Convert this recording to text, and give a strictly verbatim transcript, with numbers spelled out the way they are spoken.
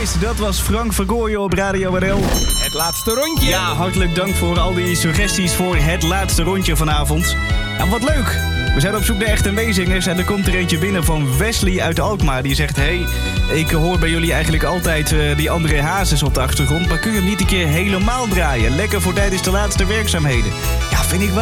Boys, dat was Frank Vergooyen op Radio R L. Het laatste rondje. Ja, hartelijk dank voor al die suggesties voor het laatste rondje vanavond. En wat leuk! We zijn op zoek naar echte meezingers en er komt er eentje binnen van Wesley uit Alkmaar. Die zegt, hey, ik hoor bij jullie eigenlijk altijd uh, die André Hazes op de achtergrond. Maar kun je hem niet een keer helemaal draaien? Lekker voor tijdens de laatste werkzaamheden. Ja, vind ik wel